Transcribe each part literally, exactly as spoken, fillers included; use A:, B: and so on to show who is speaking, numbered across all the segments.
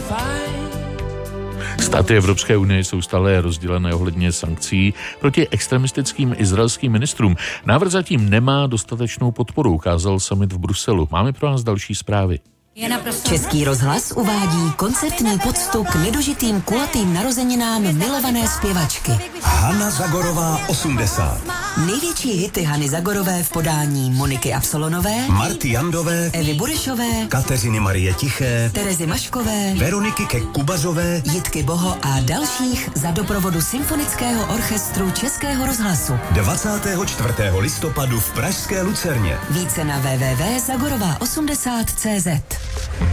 A: Státy Evropské unie jsou stále rozdělené ohledně sankcí proti extremistickým izraelským ministrům. Návrh zatím nemá dostatečnou podporu, ukázal summit v Bruselu. Máme pro nás další zprávy.
B: Český rozhlas uvádí koncertní poctu k nedožitým kulatým narozeninám milované zpěvačky.
C: Hana Zagorová osmdesát.
B: Největší hity Hany Zagorové v podání Moniky Absolonové,
C: Marty Jandové,
B: Evy Burešové,
C: Kateřiny Marie Tiché,
B: Terezy Maškové,
C: Veroniky Kek-Kubazové,
B: Jitky Boho a dalších za doprovodu Symfonického orchestru Českého rozhlasu.
C: dvacátého čtvrtého listopadu v pražské Lucerně.
B: Více na w w w tečka zagorová osmdesát tečka cé zet.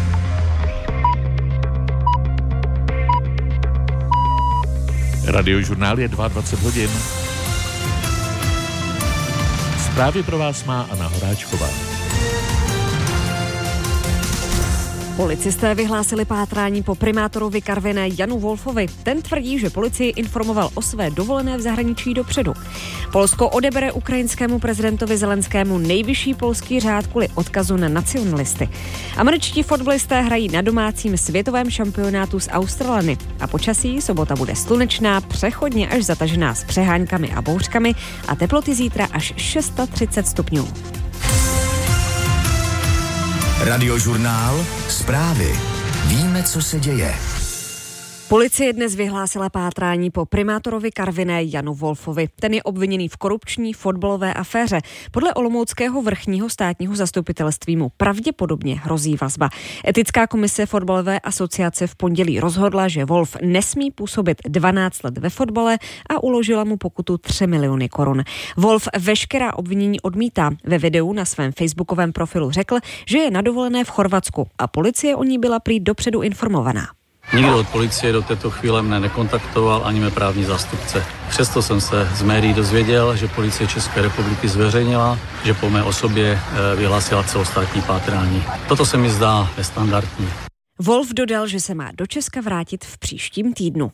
A: Radiožurnál je dvacet dva hodin. Zprávy pro vás má Anna Horáčková.
D: Policisté vyhlásili pátrání po primátorovi Karviné Janu Wolfovi. Ten tvrdí, že policii informoval o své dovolené v zahraničí dopředu. Polsko odebere ukrajinskému prezidentovi Zelenskému nejvyšší polský řád kvůli odkazu na nacionalisty. Američtí fotbalisté hrají na domácím světovém šampionátu s Australany. A počasí sobota bude slunečná, přechodně až zatažená s přeháňkami a bouřkami a teploty zítra až třicet šest stupňů.
C: Radiožurnál, zprávy. Víme, co se děje.
D: Policie dnes vyhlásila pátrání po primátorovi Karviné Janu Wolfovi. Ten je obviněný v korupční fotbalové aféře. Podle olomouckého vrchního státního zastupitelství mu pravděpodobně hrozí vazba. Etická komise fotbalové asociace v pondělí rozhodla, že Wolf nesmí působit dvanáct let ve fotbale a uložila mu pokutu tři miliony korun. Wolf veškerá obvinění odmítá. Ve videu na svém facebookovém profilu řekl, že je na dovolené v Chorvatsku a policie o ní byla prý dopředu informovaná.
E: Nikdo od policie do této chvíle mne nekontaktoval, ani mé právní zástupce. Přesto jsem se z médií dozvěděl, že policie České republiky zveřejnila, že po mé osobě vyhlásila celostátní pátrání. Toto se mi zdá nestandardní.
D: Wolf dodal, že se má do Česka vrátit v příštím týdnu.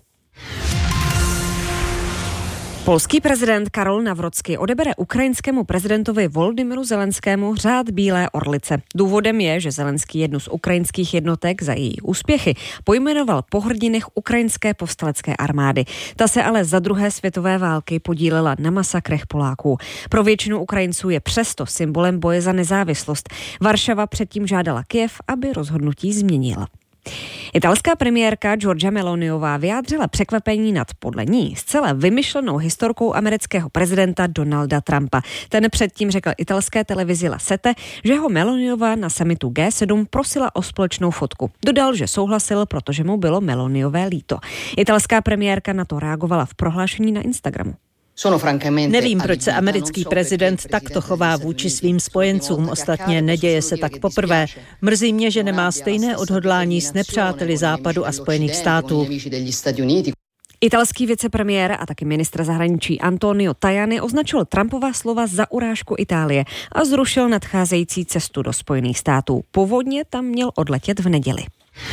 D: Polský prezident Karol Nawrocki odebere ukrajinskému prezidentovi Volodymyru Zelenskému řád Bílé orlice. Důvodem je, že Zelenský jednu z ukrajinských jednotek za její úspěchy pojmenoval po hrdinech ukrajinské povstalecké armády. Ta se ale za druhé světové války podílela na masakrech Poláků. Pro většinu Ukrajinců je přesto symbolem boje za nezávislost. Varšava předtím žádala Kyjev, aby rozhodnutí změnila. Italská premiérka Giorgia Meloniová vyjádřila překvapení nad podle ní zcela vymyšlenou historkou amerického prezidenta Donalda Trumpa. Ten předtím řekl italské televizi La Sette, že ho Meloniová na summitu G sedm prosila o společnou fotku. Dodal, že souhlasil, protože mu bylo Meloniové líto. Italská premiérka na to reagovala v prohlášení na Instagramu.
F: Nevím, proč se americký prezident takto chová vůči svým spojencům. Ostatně neděje se tak poprvé. Mrzí mě, že nemá stejné odhodlání s nepřáteli Západu a Spojených států.
D: Italský vicepremiér a taky ministr zahraničí Antonio Tajani označil Trumpova slova za urážku Itálie a zrušil nadcházející cestu do Spojených států. Původně tam měl odletět v neděli.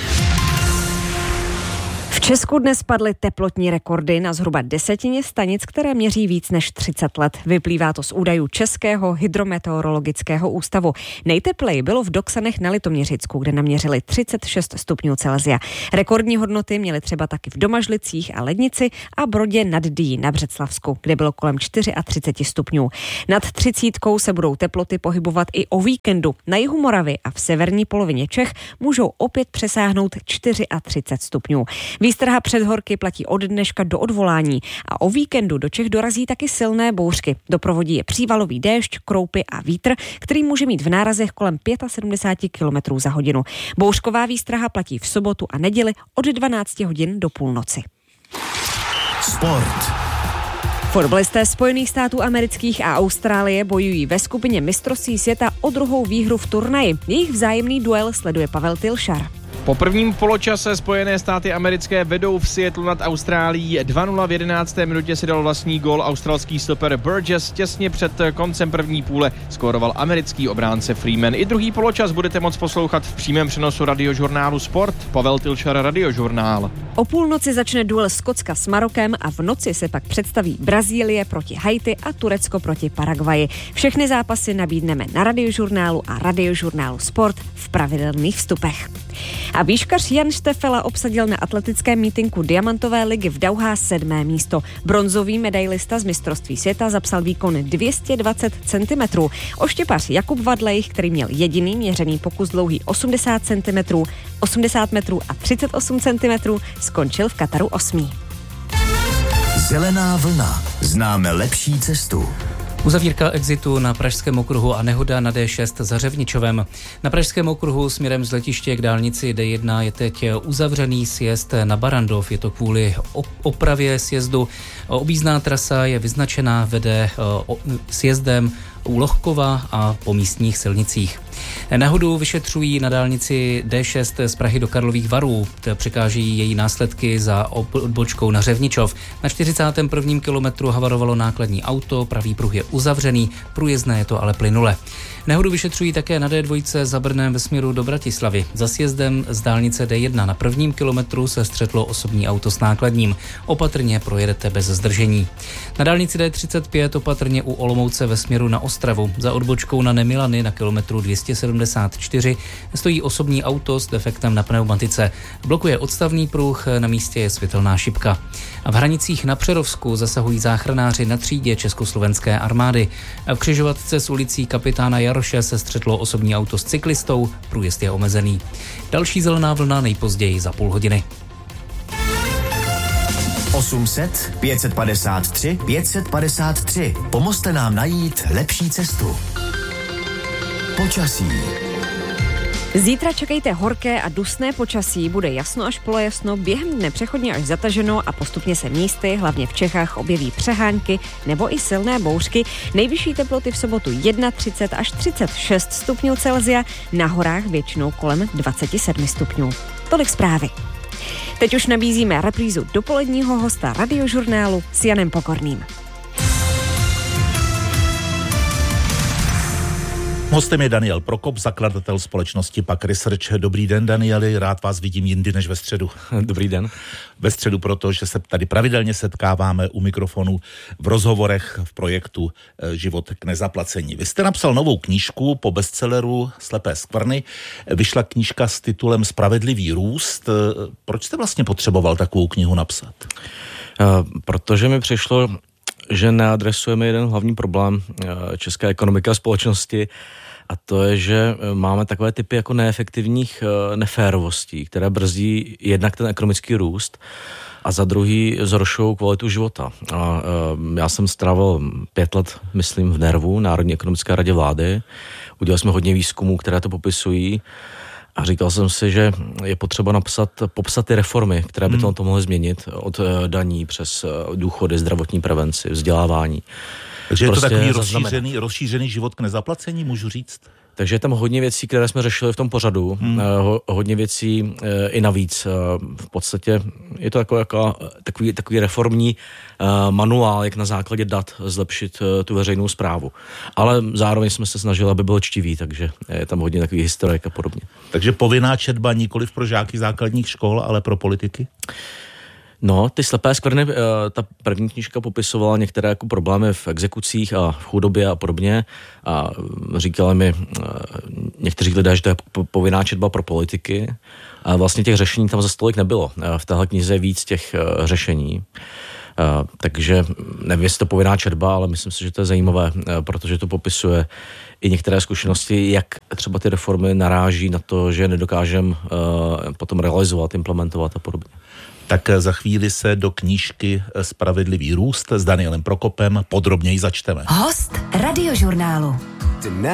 D: V Česku dnes padly teplotní rekordy na zhruba desetině stanic, které měří víc než třicet let. Vyplývá to z údajů Českého hydrometeorologického ústavu. Nejtepleji bylo v Doksanech na Litoměřicku, kde naměřili třicet šest stupňů Celsia. Rekordní hodnoty měly třeba taky v Domažlicích a Lednici a Brodě nad Dyjí na Břeclavsku, kde bylo kolem třicet čtyři stupňů. Nad třicítkou se budou teploty pohybovat i o víkendu. Na jihu Moravy a v severní polovině Čech můžou opět přesáhnout třicet čtyři stupňů. Výstraha před horky platí od dneška do odvolání a o víkendu do Čech dorazí taky silné bouřky. Doprovodí je přívalový déšť, kroupy a vítr, který může mít v nárazech kolem sedmdesát pět kilometrů za hodinu. Bouřková výstraha platí v sobotu a neděli od dvanácti hodin do půlnoci.
C: Sport.
D: Fotbalisté Spojených států amerických a Austrálie bojují ve skupině mistrovství světa o druhou výhru v turnaji. Jejich vzájemný duel sleduje Pavel Tilšar.
G: Po prvním poločase Spojené státy americké vedou v Seattlu nad Austrálií dva nula. V jedenácté minutě si dal vlastní gól australský stoper Burgess. Těsně před koncem první půle skóroval americký obránce Freeman. I druhý poločas budete moct poslouchat v přímém přenosu radiožurnálu Sport. Pavel Tilšar, Radiožurnál.
D: O půlnoci začne duel Skotska s Marokem a v noci se pak představí Brazílie proti Haiti a Turecko proti Paraguayi. Všechny zápasy nabídneme na Radiožurnálu a Radiožurnálu Sport v pravidelných vstupech. A výškař Jan Štefela obsadil na atletickém mítinku Diamantové ligy v Dauhá sedmé místo. Bronzový medailista z mistrovství světa zapsal výkon dvě stě dvacet centimetrů. Oštěpař Jakub Vadlejch, který měl jediný měřený pokus dlouhý osmdesát centimetrů, osmdesát metrů a třicet osm centimetrů, skončil v Kataru osmý.
C: Zelená vlna. Známe lepší cestu.
H: Uzavírka exitu na Pražském okruhu a nehoda na D šest za Řevničovem. Na Pražském okruhu směrem z letiště k dálnici D jedna je teď uzavřený sjezd na Barandov. Je to kvůli opravě sjezdu. Objízdná trasa je vyznačená, vede sjezdem u Lohkova a po místních silnicích. Nehodu vyšetřují na dálnici D šest z Prahy do Karlových Varů. Překáží její následky za odbočkou na Řevničov. Na čtyřicátém prvním kilometru havarovalo nákladní auto, pravý pruh je uzavřený, průjezdné je to ale plynule. Nehodu vyšetřují také na D dva za Brnem ve směru do Bratislavy. Za sjezdem z dálnice D jedna na prvním kilometru se střetlo osobní auto s nákladním. Opatrně projedete bez zdržení. Na dálnici D třicet pět opatrně u Olomouce ve směru na Ostravu. Za odbočkou na Nemilany na kilometru dvě stě sedmdesát čtyři stojí osobní auto s defektem na pneumatice. Blokuje odstavný pruh, na místě je světelná šipka. A v Hranicích na Přerovsku zasahují záchranáři na třídě Československé armády. V křižovatce s ulicí Kapitána Jaroše se střetlo osobní auto s cyklistou, průjezd je omezený. Další zelená vlna nejpozději za půl hodiny.
C: osm set, pět set padesát tři, pět set padesát tři. Pomozte nám najít lepší cestu. Počasí.
D: Zítra čekejte horké a dusné počasí, bude jasno až polojasno, během dne přechodně až zataženo a postupně se místy, hlavně v Čechách, objeví přehánky nebo i silné bouřky. Nejvyšší teploty v sobotu třicet jedna až třicet šest stupňů Celsia, na horách většinou kolem dvacet sedm stupňů. Tolik zprávy. Teď už nabízíme reprízu dopoledního hosta Radiožurnálu s Janem Pokorným.
I: Hostem je Daniel Prokop, zakladatel společnosti Pak Research. Dobrý den, Danieli, rád vás vidím jindy než ve středu.
J: Dobrý den.
I: Ve středu, protože se tady pravidelně setkáváme u mikrofonu v rozhovorech v projektu Život k nezaplacení. Vy jste napsal novou knížku po bestselleru Slepé skvrny. Vyšla knížka s titulem Spravedlivý růst. Proč jste vlastně potřeboval takovou knihu napsat?
J: Uh, protože mi přišlo, že neadresujeme jeden hlavní problém české ekonomiky a společnosti, a to je, že máme takové typy jako neefektivních neférovostí, které brzdí jednak ten ekonomický růst a za druhý zhoršují kvalitu života. A já jsem strávil pět let, myslím, v NERVu, Národní ekonomické radě vlády. Udělali jsme hodně výzkumů, které to popisují. A říkal jsem si, že je potřeba napsat, popsat ty reformy, které by to, to mohly změnit, od daní přes důchody, zdravotní prevenci, vzdělávání.
I: Takže
J: prostě
I: je to takový rozšířený, rozšířený život k nezaplacení, můžu říct?
J: Takže je tam hodně věcí, které jsme řešili v tom pořadu, hmm. Ho, hodně věcí e, i navíc. E, v podstatě je to jako, jako, takový, takový reformní e, manuál, jak na základě dat zlepšit e, tu veřejnou správu. Ale zároveň jsme se snažili, aby byl čtivý, takže je tam hodně takový historik a podobně.
I: Takže povinná četba nikoliv pro žáky základních škol, ale pro politiky?
J: No, ty slepé skvrny, ta první knížka popisovala některé jako problémy v exekucích a v chudobě a podobně a říkali mi někteří lidé, že to je povinná četba pro politiky a vlastně těch řešení tam za stolik nebylo. V téhle knize je víc těch řešení. Takže nevím, jestli to povinná četba, ale myslím si, že to je zajímavé, protože to popisuje i některé zkušenosti, jak třeba ty reformy naráží na to, že nedokážeme potom realizovat, implementovat a podobně.
I: Tak za chvíli se do knížky Spravedlivý růst s Danielem Prokopem podrobněji začteme.
B: Host Radiožurnálu.